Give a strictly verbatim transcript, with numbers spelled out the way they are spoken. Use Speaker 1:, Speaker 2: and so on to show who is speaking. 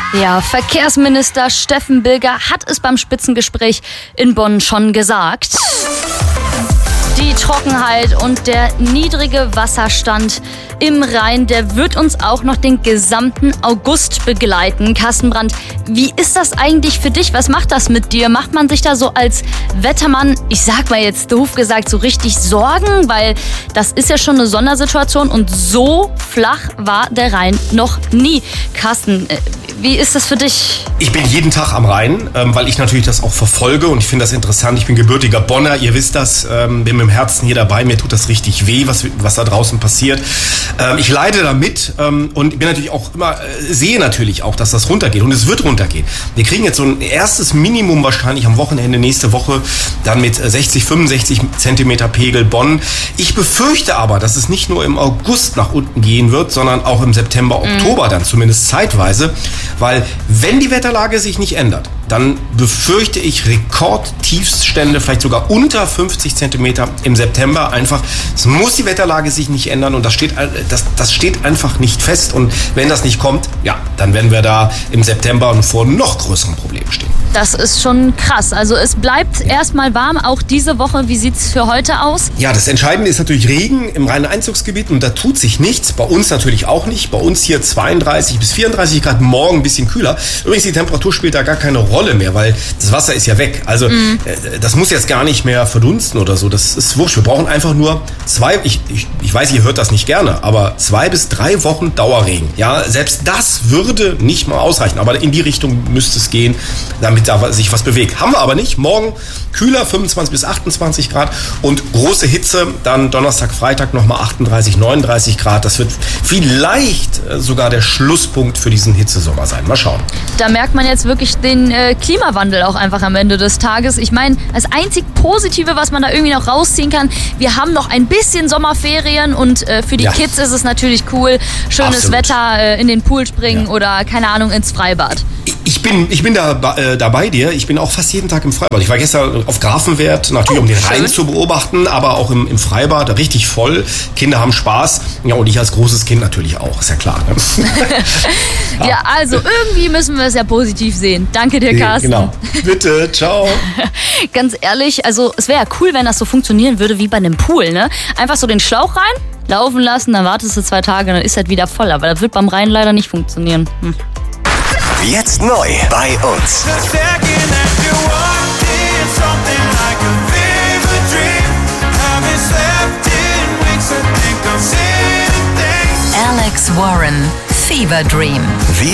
Speaker 1: Ja, Verkehrsminister Steffen Bilger hat es beim Spitzengespräch in Bonn schon gesagt. Die Trockenheit und der niedrige Wasserstand im Rhein, der wird uns auch noch den gesamten August begleiten. Carsten Brandt, wie ist das eigentlich für dich? Was macht das mit dir? Macht man sich da so als Wettermann, ich sag mal jetzt doof gesagt, so richtig Sorgen? Weil das ist ja schon eine Sondersituation und so flach war der Rhein noch nie. Carsten, wie ist das für dich?
Speaker 2: Ich bin jeden Tag am Rhein, ähm, weil ich natürlich das auch verfolge und ich finde das interessant. Ich bin gebürtiger Bonner, ihr wisst das, ähm, bin mit dem Herzen hier dabei. Mir tut das richtig weh, was, was da draußen passiert. Ähm, ich leide damit ähm, und bin natürlich auch immer, äh, sehe natürlich auch, dass das runtergeht und es wird runtergehen. Wir kriegen jetzt so ein erstes Minimum wahrscheinlich am Wochenende nächste Woche, dann mit sechzig, fünfundsechzig Zentimeter Pegel Bonn. Ich befürchte aber, dass es nicht nur im August nach unten gehen wird, sondern auch im September, Oktober dann zumindest zeitweise. Weil wenn die Wetterlage sich nicht ändert, dann befürchte ich Rekordtiefststände, vielleicht sogar unter fünfzig Zentimeter im September. Einfach, es muss die Wetterlage sich nicht ändern und das steht, das, das steht einfach nicht fest. Und wenn das nicht kommt, ja, dann werden wir da im September vor noch größeren Problemen stehen.
Speaker 1: Das ist schon krass. Also es bleibt ja erstmal warm, auch diese Woche. Wie sieht es für heute aus?
Speaker 2: Ja, das Entscheidende ist natürlich Regen im Rhein-Einzugsgebiet und da tut sich nichts. Bei uns natürlich auch nicht. Bei uns hier zweiunddreißig bis vierunddreißig Grad, morgen ein bisschen kühler. Übrigens, die Temperatur spielt da gar keine Rolle mehr, weil das Wasser ist ja weg. Also mm. das muss jetzt gar nicht mehr verdunsten oder so. Das ist wurscht. Wir brauchen einfach nur zwei, ich, ich, ich weiß, ihr hört das nicht gerne, aber zwei bis drei Wochen Dauerregen. Ja, selbst das würde nicht mal ausreichen. Aber in die Richtung müsste es gehen, damit da sich was bewegt. Haben wir aber nicht. Morgen kühler, fünfundzwanzig bis achtundzwanzig Grad und große Hitze. Dann Donnerstag, Freitag nochmal achtunddreißig, neununddreißig Grad. Das wird vielleicht sogar der Schlusspunkt für diesen Hitzesommer sein. Mal schauen.
Speaker 1: Da merkt man jetzt wirklich den äh, Klimawandel auch einfach am Ende des Tages. Ich meine, das einzig Positive, was man da irgendwie noch rausziehen kann, wir haben noch ein bisschen Sommerferien und äh, für die ja. Kids ist es natürlich cool. Schönes Absolut. Wetter, äh, in den Pool springen ja. oder, keine Ahnung, ins Freibad.
Speaker 2: Ich bin, ich bin da, äh, da bei dir. Ich bin auch fast jeden Tag im Freibad. Ich war gestern auf Grafenwert, natürlich oh, um den Rhein schön. zu beobachten, aber auch im, im Freibad, richtig voll. Kinder haben Spaß. Ja, und ich als großes Kind natürlich auch, ist ja klar. Ne?
Speaker 1: ja. ja, also irgendwie müssen wir es ja positiv sehen. Danke dir, Carsten.
Speaker 2: Genau. Bitte, ciao.
Speaker 1: Ganz ehrlich, also es wäre ja cool, wenn das so funktionieren würde wie bei einem Pool, ne? Einfach so den Schlauch rein, laufen lassen, dann wartest du zwei Tage, dann ist das wieder voll. Aber das wird beim Rhein leider nicht funktionieren. Hm.
Speaker 3: Jetzt neu bei uns.
Speaker 4: Alex Warren, Fever Dream.